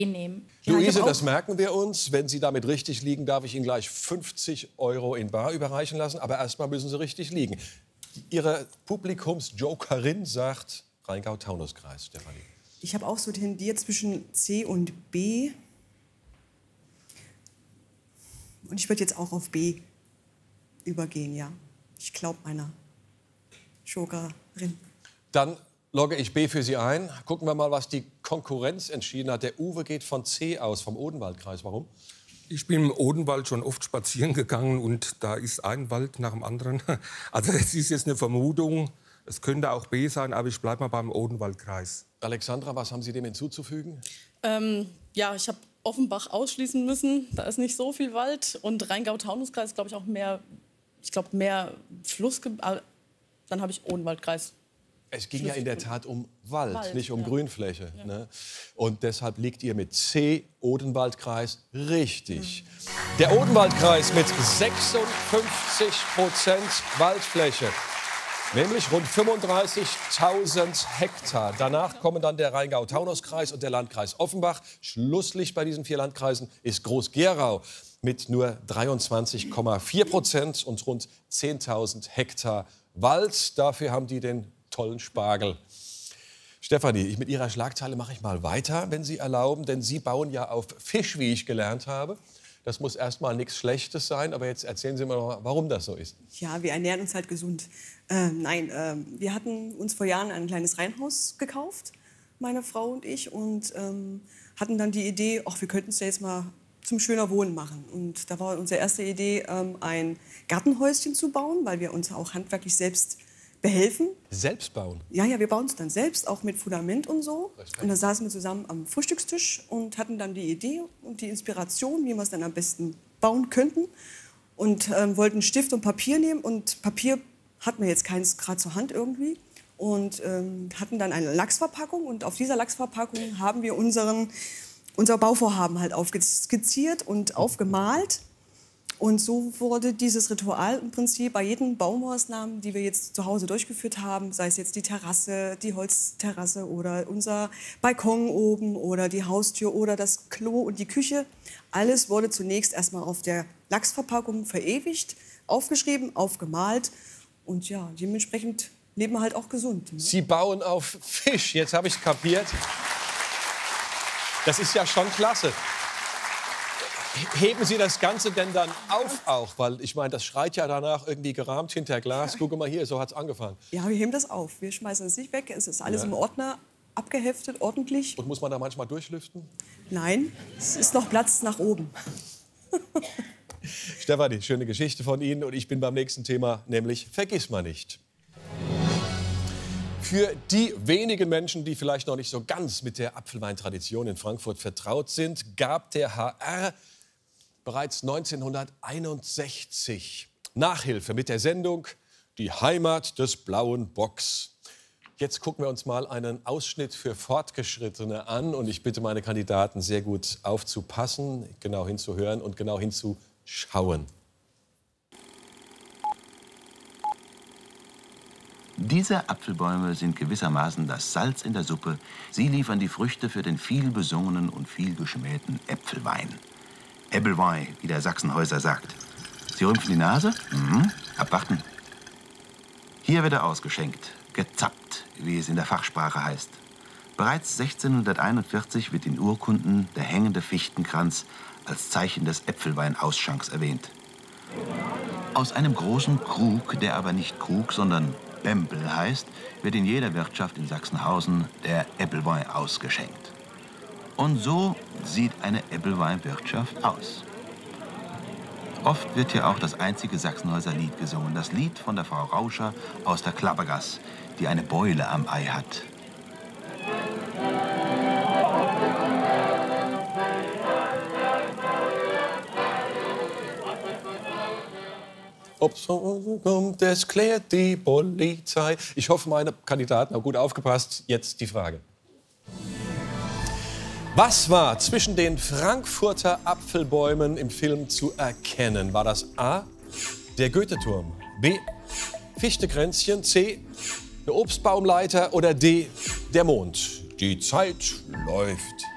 nehmen. Luise, das merken wir uns. Wenn Sie damit richtig liegen, darf ich Ihnen gleich 50 € in bar überreichen lassen. Aber erst mal müssen Sie richtig liegen. Ihre Publikumsjokerin sagt Rheingau-Taunus-Kreis, Stefanie. Ich habe auch so tendiert zwischen C und B. Und ich würde jetzt auch auf B übergehen, ja. Ich glaube meiner Jokerin. Dann logge ich B für Sie ein. Gucken wir mal, was die Konkurrenz entschieden hat. Der Uwe geht von C aus, vom Odenwaldkreis. Warum? Ich bin im Odenwald schon oft spazieren gegangen und da ist ein Wald nach dem anderen. Also es ist jetzt eine Vermutung, es könnte auch B sein, aber ich bleibe mal beim Odenwaldkreis. Alexandra, was haben Sie dem hinzuzufügen? Ja, ich habe Offenbach ausschließen müssen. Da ist nicht so viel Wald. Und Rheingau-Taunus-Kreis, glaube ich, auch mehr, mehr Flussgebiet. Dann habe ich Odenwaldkreis. Es ging ja in der Tat um Wald, nicht um Grünfläche. Ja. Ne? Und deshalb liegt ihr mit C, Odenwaldkreis, richtig. Der Odenwaldkreis mit 56% Waldfläche, nämlich rund 35.000 Hektar. Danach kommen dann der Rheingau-Taunus-Kreis und der Landkreis Offenbach. Schlusslicht bei diesen 4 Landkreisen ist Groß-Gerau mit nur 23,4% und rund 10.000 Hektar Wald. Dafür haben die den tollen Spargel. Stefanie, mit Ihrer Schlagzeile mache ich mal weiter, wenn Sie erlauben. Denn Sie bauen ja auf Fisch, wie ich gelernt habe. Das muss erst mal nichts Schlechtes sein. Aber jetzt erzählen Sie mir mal, warum das so ist. Ja, wir ernähren uns halt gesund. Wir hatten uns vor Jahren ein kleines Reihenhaus gekauft, meine Frau und ich. Und hatten dann die Idee, wir könnten es ja jetzt mal zum schöner Wohnen machen. Und da war unsere erste Idee, ein Gartenhäuschen zu bauen, weil wir uns auch handwerklich selbst behelfen. Selbst bauen? Ja, wir bauen es dann selbst, auch mit Fundament und so. Und dann saßen wir zusammen am Frühstückstisch und hatten dann die Idee und die Inspiration, wie wir es dann am besten bauen könnten. Und wollten Stift und Papier nehmen. Und Papier hatten wir jetzt keins gerade zur Hand irgendwie. Und hatten dann eine Lachsverpackung. Und auf dieser Lachsverpackung haben wir unser Bauvorhaben halt aufskizziert und aufgemalt. Und so wurde dieses Ritual im Prinzip bei jedem Baumaßnahmen, die wir jetzt zu Hause durchgeführt haben, sei es jetzt die Terrasse, die Holzterrasse oder unser Balkon oben oder die Haustür oder das Klo und die Küche, alles wurde zunächst erstmal auf der Lachsverpackung verewigt, aufgeschrieben, aufgemalt und ja, dementsprechend leben wir halt auch gesund. Ne? Sie bauen auf Fisch, jetzt habe ich es kapiert. Das ist ja schon klasse. Heben Sie das Ganze denn dann auf auch? Weil ich meine, das schreit ja danach irgendwie gerahmt hinter Glas. Gucke mal hier, so hat es angefangen. Ja, wir heben das auf. Wir schmeißen es nicht weg. Es ist alles im Ordner abgeheftet, ordentlich. Und muss man da manchmal durchlüften? Nein, es ist noch Platz nach oben. Stefanie, schöne Geschichte von Ihnen. Und ich bin beim nächsten Thema, nämlich Vergissmeinnicht. Für die wenigen Menschen, die vielleicht noch nicht so ganz mit der Apfelweintradition in Frankfurt vertraut sind, gab der HR bereits 1961 Nachhilfe mit der Sendung Die Heimat des blauen Bocks. Jetzt gucken wir uns mal einen Ausschnitt für Fortgeschrittene an. Und ich bitte meine Kandidaten, sehr gut aufzupassen, genau hinzuhören und genau hinzuschauen. Diese Apfelbäume sind gewissermaßen das Salz in der Suppe. Sie liefern die Früchte für den viel besungenen und viel geschmähten Äpfelwein. Äppelwein, wie der Sachsenhäuser sagt. Sie rümpfen die Nase? Abwarten. Hier wird er ausgeschenkt, gezappt, wie es in der Fachsprache heißt. Bereits 1641 wird in Urkunden der hängende Fichtenkranz als Zeichen des Äpfelweinausschanks erwähnt. Aus einem großen Krug, der aber nicht Krug, sondern Bempel heißt, wird in jeder Wirtschaft in Sachsenhausen der Äppelwein ausgeschenkt. Und so sieht eine Äppelweinwirtschaft aus. Oft wird hier auch das einzige Sachsenhäuser Lied gesungen, das Lied von der Frau Rauscher aus der Klappergass, die eine Beule am Ei hat. Ob so kommt, es klärt die Polizei. Ich hoffe, meine Kandidaten haben gut aufgepasst. Jetzt die Frage. Was war zwischen den Frankfurter Apfelbäumen im Film zu erkennen? War das A, der Goethe-Turm, B, Fichtekränzchen, C, eine Obstbaumleiter oder D, der Mond? Die Zeit läuft.